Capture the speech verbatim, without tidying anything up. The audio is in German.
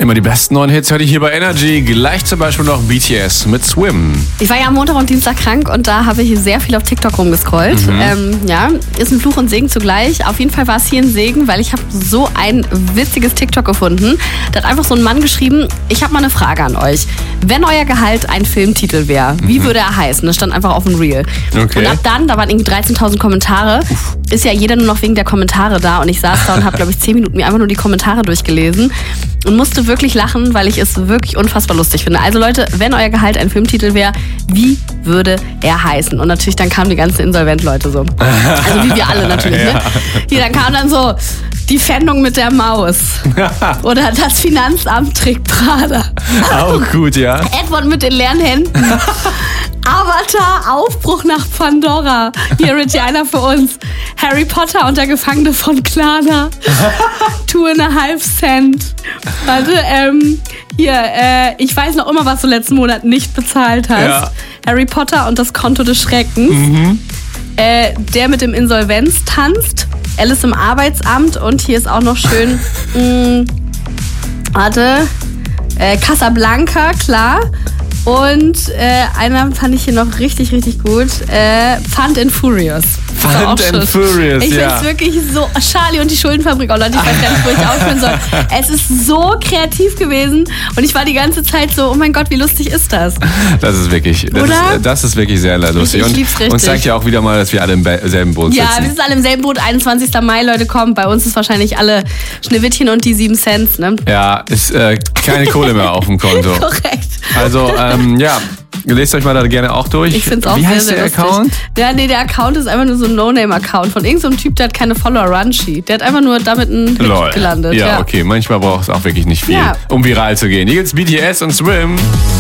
Immer die besten neuen Hits heute hier bei Energy. Gleich zum Beispiel noch B T S mit Swim. Ich war ja am Montag und Dienstag krank und da habe ich sehr viel auf TikTok rumgescrollt. Mhm. Ähm, ja, ist ein Fluch und Segen zugleich. Auf jeden Fall war es hier ein Segen, weil ich habe so ein witziges TikTok gefunden. Da hat einfach so ein Mann geschrieben, ich habe mal eine Frage an euch. Wenn euer Gehalt ein Filmtitel wäre, wie mhm. würde er heißen? Das stand einfach auf dem Reel. Okay. Und ab dann, da waren irgendwie dreizehntausend Kommentare, Uff. ist ja jeder nur noch wegen der Kommentare da. Und ich saß da und habe, glaube ich, zehn Minuten mir einfach nur die Kommentare durchgelesen und musste wirklich lachen, weil ich es wirklich unfassbar lustig finde. Also Leute, wenn euer Gehalt ein Filmtitel wäre, wie würde er heißen? Und natürlich, dann kamen die ganzen Insolvent-Leute so. Also wie wir alle natürlich, ja. ne? Hier, dann kam dann so, die Pfändung mit der Maus. Oder das Finanzamt trägt Prada. Auch gut, ja. Edward mit den leeren Händen. Avatar, Aufbruch nach Pandora. Hier, Regina für uns. Harry Potter und der Gefangene von Klana. Two and a half cent. Warte, ähm, hier, äh, ich weiß noch immer, was du letzten Monat nicht bezahlt hast. Ja. Harry Potter und das Konto des Schreckens. Mhm. Äh, der mit dem Insolvenz tanzt. Alice im Arbeitsamt und hier ist auch noch schön, mh, warte, äh, Casablanca, klar. Und äh, einer fand ich hier noch richtig, richtig gut. Äh, Fund and Furious. Fund and Furious, ich ja. Ich finde es wirklich so, Charlie und die Schuldenfabrik, oh Leute, ich weiß gar nicht, wo ich aufhören soll. Es ist so kreativ gewesen und ich war die ganze Zeit so, oh mein Gott, wie lustig ist das? Das ist wirklich, das, Oder? Ist, das ist wirklich sehr lustig. Ich, ich lieb's richtig. Und zeigt ja auch wieder mal, dass wir alle im selben Boot sitzen. Ja, wir sind alle im selben Boot. einundzwanzigster Mai, Leute, kommt. Bei uns ist wahrscheinlich alle Schneewittchen und die sieben Cent, ne? Ja, ist äh, keine Kohle mehr auf dem Konto. Korrekt. Also, ähm, ja. Lest euch mal da gerne auch durch. Ich find's auch Wie sehr, heißt sehr der lustig. Account? Ja, nee, der Account ist einfach nur so ein No-Name-Account von irgendeinem so Typ, der hat keine Follower-Run-Sheet. Der hat einfach nur damit einen Hit Lol. gelandet. Ja, ja, okay. Manchmal braucht es auch wirklich nicht viel, ja. um viral zu gehen. Hier gibt's B T S und Swim.